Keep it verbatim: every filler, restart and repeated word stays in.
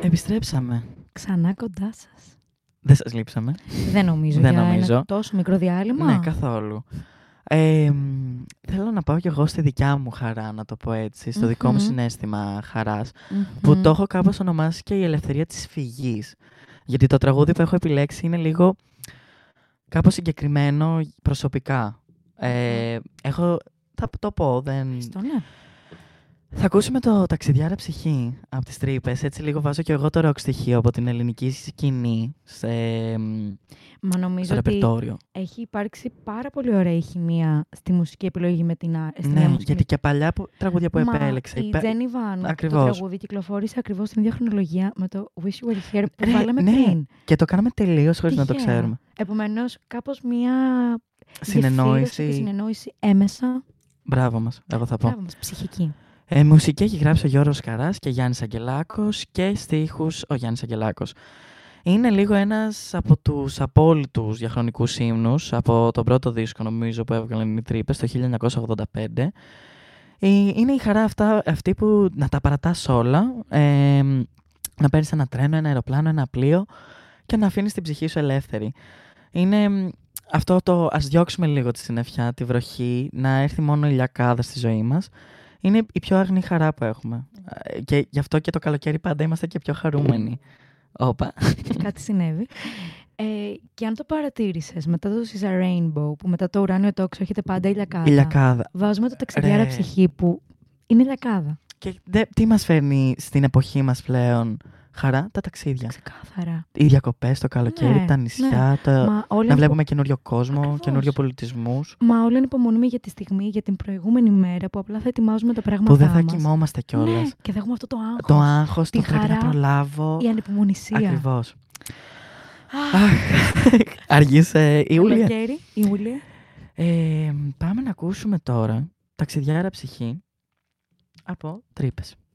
Επιστρέψαμε. Ξανά κοντά σας. Δεν σας λείψαμε. Δεν νομίζω. Δεν για νομίζω. ένα τόσο μικρό διάλειμμα. Ναι, καθόλου. Ε, θέλω να πάω κι εγώ στη δικιά μου χαρά, να το πω έτσι, στο mm-hmm. δικό μου συναίσθημα χαράς, mm-hmm. που το έχω κάπως ονομάσει και η ελευθερία της φυγής. Γιατί το τραγούδι που έχω επιλέξει είναι λίγο κάπως συγκεκριμένο προσωπικά. Ε, έχω, θα το πω, δεν... Στο, ναι. Θα ακούσουμε το Ταξιδιάρα Ψυχή από τις Τρύπες. Έτσι λίγο βάζω και εγώ το ροκ στοιχείο από την ελληνική σκηνή σε... Μα νομίζω στο ρεπερτόριο. Ότι έχει υπάρξει πάρα πολύ ωραία χημεία στη μουσική επιλογή με την αστυνομία. Ναι, μουσική. γιατί και παλιά που, τραγούδια που Μα επέλεξε. Η Τζένι Βάνου, το τραγούδι κυκλοφόρησε ακριβώς στην ίδια χρονολογία με το Wish You Were Here που ναι, βάλαμε ναι. πριν. Και το κάναμε τελείως χωρίς να το ξέρουμε. Επομένως, κάπως μία συνεννόηση. Και συνεννόηση έμεσα. Μπράβο μας, εγώ θα πω. Μπράβο μας, ψυχική. Ε, μουσική έχει γράψει ο Γιώργος Καράς και Γιάννης Αγγελάκος και στίχους ο Γιάννης Αγγελάκος. Είναι λίγο ένας από τους απόλυτους διαχρονικούς ύμνους από τον πρώτο δίσκο, νομίζω, που έβγαλαν οι Τρύπες το χίλια εννιακόσια ογδόντα πέντε. Είναι η χαρά αυτά, αυτή που να τα παρατάς όλα, ε, να παίρνεις ένα τρένο, ένα αεροπλάνο, ένα πλοίο και να αφήνεις την ψυχή σου ελεύθερη. Είναι αυτό το ας διώξουμε λίγο τη συννεφιά, τη βροχή, να έρθει μόνο ηλιακάδα στη ζωή μας. Είναι η πιο αγνή χαρά που έχουμε. Και γι' αυτό και το καλοκαίρι πάντα είμαστε και πιο χαρούμενοι. Όπα. Κάτι συνέβη. Ε, και αν το παρατήρησες, μετά το Caesar Rainbow, που μετά το ουράνιο τόξο έχετε πάντα ηλιακάδα. Ηλιακάδα. Βάζουμε το Ταξιδιάρα Ρε. Ψυχή που είναι ηλιακάδα. Και δε, τι μας φέρνει στην εποχή μας πλέον? Χαρά, τα ταξίδια. Ξεκάθαρα. Οι διακοπές το καλοκαίρι, ναι, τα νησιά, ναι. τα... Μα, να είναι... βλέπουμε καινούριο κόσμο, Ακριβώς. καινούριο πολιτισμούς. Μα όλο υπομονούμε για τη στιγμή, για την προηγούμενη μέρα που απλά θα ετοιμάζουμε τα πράγματά μας. Που δεν θα μας. κοιμόμαστε κιόλας. Ναι, και θα έχουμε αυτό το άγχος. Το άγχος, τη το χαρά, πρέπει να προλάβω. Η ανυπομονησία. Ακριβώς. Αργήσε Ιούλια. Καλοκαίρι, Ιούλια. Ε, πάμε να ακούσουμε τώρα Ταξιδιάρα Ψυχή από Τρύπες.